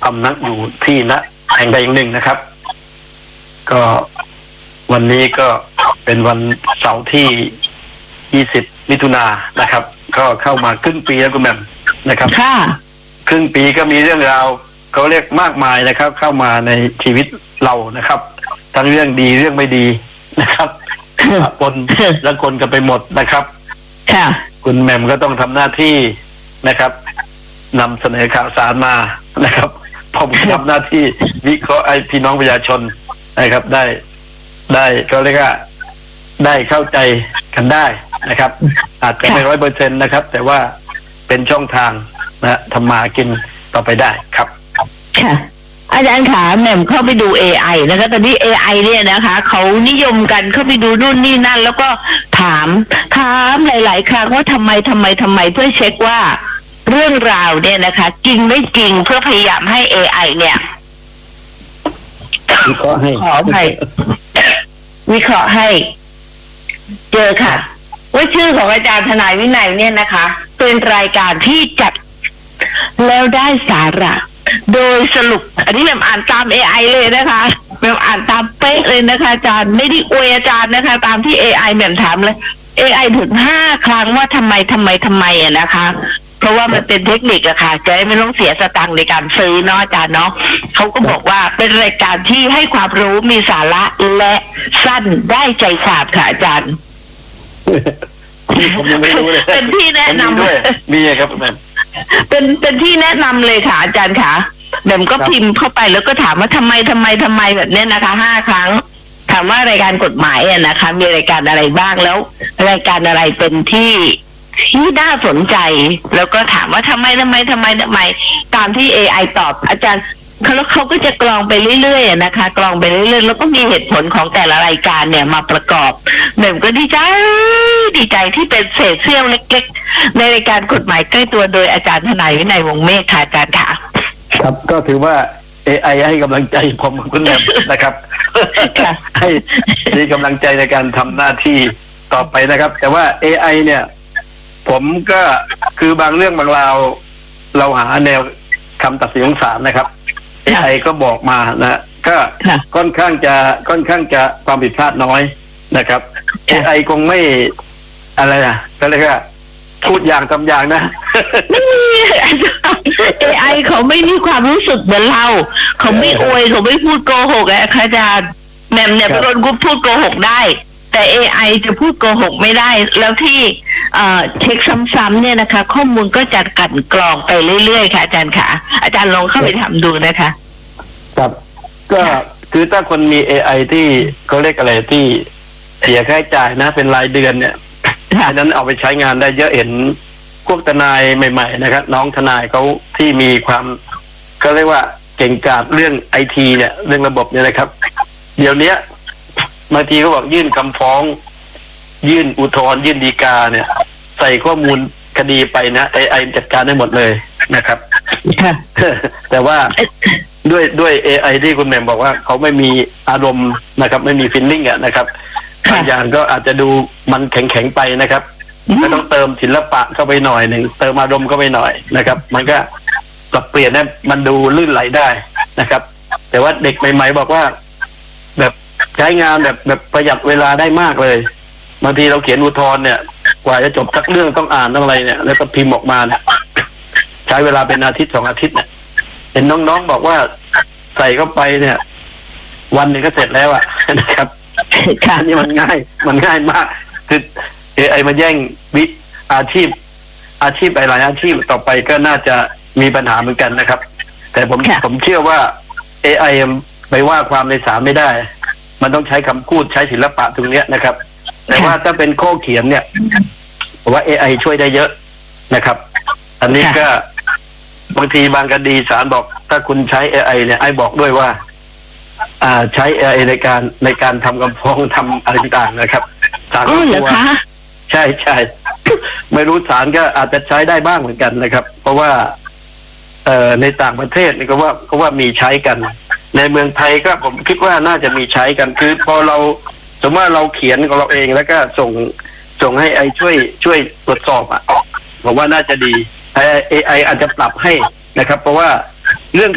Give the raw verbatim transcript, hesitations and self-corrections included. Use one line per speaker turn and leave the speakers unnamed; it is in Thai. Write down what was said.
ำนักอยู่ที่ณแห่งใดแห่งหนึ่งนะครับก็วันนี้ก็เป็นวันเสาร์ที่ยี่สิบมิถุนายนนะครับก็เข้ามาครึ่งปีแล้วคุณแม่นะครับค่ะครึ่งปีก็มีเรื่องราวเขาเรียกมากมายนะครับเข้ามาในชีวิตเรานะครับทั้งเรื่องดีเรื่องไม่ดีนะครับปนและคนกันไปหมดนะครับค่ะคุณแม่ก็ต้องทำหน้าที่นะครับนำเสนอข่าวสารมานะครับผมทำหน้าที่วิเคราะห์ไอ้พี่น้องประชาชนนะครับได้ได้เขาเรียกว่าได้เข้าใจกันได้นะครับอาจจะไม่ร้อยเปอร์เซ็นต์นะครับแต่ว่าเป็นช่องทางนะทำมากินต่อไปได้ครับ
ค่ะอาจารย์ขาแหม่มเข้าไปดู เอ ไอ นะคะตอนนี้ เอ ไอ เนี่ยนะคะเขานิยมกันเข้าไปดูนู่นนี่นั่นแล้วก็ถามถามหลายๆครั้งว่าทำไมทำไมทำไมเพื่อเช็คว่าเรื่องราวเนี่ยนะคะจริงไม่จริงเพื่อพยายามให้ เอ ไอ เนี่ย
วิเคราะห์ให้
ขอให้วิเคราะห์ให้เจอค่ะว่าชื่อของอาจารย์ทนายวินัยเนี่ยนะคะเป็นรายการที่จัดแล้วได้สาระโดยสรุปอันนี้แบบอ่านตาม เอ ไอ เลยนะคะแบบอ่านตามเป๊ะเลยนะคะอาจารย์ไม่ได้อวยอาจารย์นะคะตามที่ เอ ไอ แบบถามเลย เอ ไอ ถึงห้าครั้งว่าทำไมทำไมทำไมอ่ะนะคะเพราะว่ามันเป็นเทคนิคอะค่ะจะไม่ต้องเสียสตังค์ในการซื้อเนาะอาจารย์เนาะเขาก็บอกว่าเป็นรายการที่ให้ความรู้มีสาระและสั้นได้ใจความค่ะอาจารย์
ผมยังไม่รู้เลย
เป็นที่แนะนำ
ด้วยมีครับแม่
เป็นเป็นที่แนะนำเลยค่ะอาจารย์ค่ะแม่ก็พิมพ์เข้าไปแล้วก็ถามว่าทำไมทำไมทำไมแบบนี้นะคะห้าครั้งถามว่ารายการกฎหมายอะนะคะมีรายการอะไรบ้างแล้วรายการอะไรเป็นที่ที่น่าสนใจแล้วก็ถามว่าทำไมทำไมทำไมทำไมตามที่ เอ ไอ ตอบอาจารย์เขาแล้วเขาก็จะกรองไปเรื่อยๆนะคะกรองไปเรื่อยๆแล้วก็มีเหตุผลของแต่ละรายการเนี่ยมาประกอบแม่ก็ดีใจดีใจที่เป็นเศษเสี้ยวเล็กๆในรายการกฎหมายใกล้ตัวโดยอาจารย์ทนายวินัยวงศ์เมฆค่ะอาจารย์ค่ะ
ครับก็ถือว่า เอ ไอ ให้กำลังใจผมคุณแม่นะครับให้มีกำลังใจในการทำหน้าที่ต่อไปนะครับแต่ว่า เอ ไอ เนี่ยผมก็คือบางเรื่องบางราวเราหาแนวคำตัดสินของศาลนะครับ เอ ไอ ก็บอกมานะก็ค่อนข้างจะค่อนข้างจะความผิดพลาดน้อยนะครับ เอ ไอ คงไม่อะไรอ่ะก็เลยก็พูดอย่างทำอย่างนะ
เอ ไอ เขาไม่มีความรู้สึกเหมือนเราเขาไม่อวยเขาไม่พูดโกหกอะอาจารย์แหม่มเนี่ยเป็นคนพูดโกหกได้แต่ เอ ไอ จะพูดโกหกไม่ได้แล้วที่เช็คซ้ำๆเนี่ยนะคะข้อมูลก็จะกลั่นกรองไปเรื่อยๆค่ะอาจารย์ค่ะอาจารย์ลองเข้าไปทำดูนะคะ
ครับก็คือถ้าคนมี เอ ไอ ที่เขาเรียกอะไรที่เสียค่าใช้จ่ายนะเป็นรายเดือนเนี่ยอันนั้นเอาไปใช้งานได้เยอะเห็นพวกทนายใหม่ๆนะครับน้องทนายเขาที่มีความเขาเรียกว่าเก่งกาจเรื่องไอทีเนี่ยเรื่องระบบเนี่ยนะครับเดี๋ยวนี้บางทีเขาบอกยื่นคำฟ้องยื่นอุทธรณ์ยื่นฎีกาเนี่ยใส่ข้อมูลคดีไปนะไอไอจัดการได้หมดเลยนะครับแต่ว่าด้วยด้วย เอ ไอ ที่คุณแหม่มบอกว่าเขาไม่มีอารมณ์นะครับไม่มีฟีลลิ่งอ่ะนะครับบางอย่างก็อาจจะดูมันแข็งๆไปนะครับก็ต้องเติมศิลปะเข้าไปหน่อยหนึ่งเติมอารมณ์เข้าไปหน่อยนะครับมันก็ปรับเปลี่ยนให้มันดูลื่นไหลได้นะครับแต่ว่าเด็กใหม่ๆบอกว่าแบบใช้งานแบบแบบประหยัดเวลาได้มากเลยบางทีเราเขียนอุทธรณ์เนี่ยกว่าจะจบสักเรื่องต้องอ่านต้องอะไรเนี่ยแล้วก็พิมพ์ออกมาเนี่ยใช้เวลาเป็นอาทิตย์สองอาทิตย์เนี่ยเห็นน้องๆบอกว่าใส่เข้าไปเนี่ยวันหนึ่งก็เสร็จแล้วอะนะครับอันนี้มันง่ายมันง่ายมากคือ เอ ไอ มาแย่งวิอาชีพอาชีพหลายอาชีพต่อไปก็น่าจะมีปัญหาเหมือนกันนะครับแต่ผมผมเชื่อว่า เอ ไอ ไปว่าความในศาลไม่ได้มันต้องใช้คำพูดใช้ศิลปะตรงนี้นะครับแต่ว่าถ้าเป็นข้อเขียนเนี่ยผมว่า เอ ไอ ช่วยได้เยอะนะครับอันนี้ก็บางทีบางคดีศาลบอกถ้าคุณใช้ เอ ไอ เนี่ยไอ้บอกด้วยว่าอ่าใช้ เอ ไอ ในการในการทำคำฟ้องทำอะไรต่างๆนะครับศาลก็กลัวใช่ใช่ไม่รู้ศาลก็อาจจะใช้ได้บ้างเหมือนกันนะครับเพราะว่าเอ่อในต่างประเทศนี่ก็ว่าก็ว่ามีใช้กันในเมืองไทยก็ผมคิดว่าน่าจะมีใช้กันคือพอเราสมมติว่าเราเขียนของเราเองแล้วก็ส่งส่งให้ไอช่วยช่วยตรวจสอบอ่ะผมว่าน่าจะดี เอ ไอ อาจจะปรับให้นะครับเพราะว่า